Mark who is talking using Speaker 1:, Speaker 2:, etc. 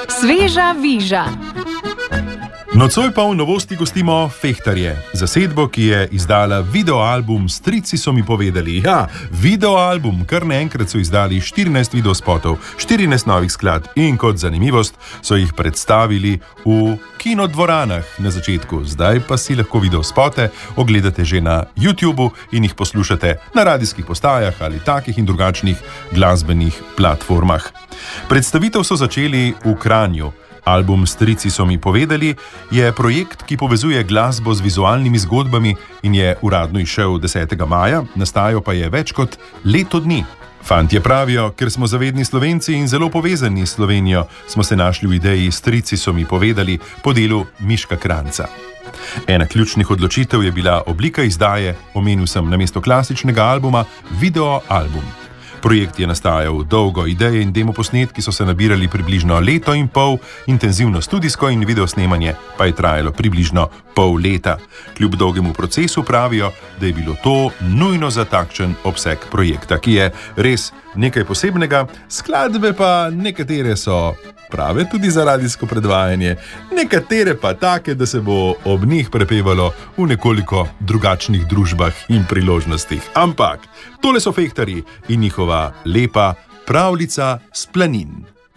Speaker 1: Sveža viža.
Speaker 2: Nocoj pa v novosti gostimo Fehtarje, zasedbo, ki je izdala videoalbum Strici so mi povedali. Ja, videoalbum, kar naenkrat so izdali 14 videospotov, 14 novih skladb in kot zanimivost so jih predstavili v kinodvoranah na začetku. Zdaj pa si lahko videospote ogledate že na YouTubu in jih poslušate na radijskih postajah ali takih in drugačnih glasbenih platformah. Predstavitev so začeli v Kranju. Album Strici so mi povedali je projekt, ki povezuje glasbo z vizualnimi zgodbami in je uradno izšel 10. maja, nastajal pa je več kot leto dni. Fantje pravijo, ker smo zavedni Slovenci in zelo povezani s Slovenijo, smo se našli v ideji Strici so mi povedali po delu Miška Kranjca. Ena ključnih odločitev je bila oblika izdaje, omenil sem namesto klasičnega albuma videoalbum. Projekt je nastajal dolgo, ideje in demoposnetki so se nabirali približno leto in pol, intenzivno studijsko in videosnemanje pa je trajalo približno pol leta. Kljub dolgemu procesu pravijo, da je bilo to nujno za takšen obseg projekta, ki je res nekaj posebnega, skladbe pa nekatere so prave tudi za radijsko predvajanje, nekatere pa take, da se bo ob njih prepevalo v nekoliko drugačnih družbah in priložnostih. Ampak tole so Fehtarji in njihova lepa pravljica s planin.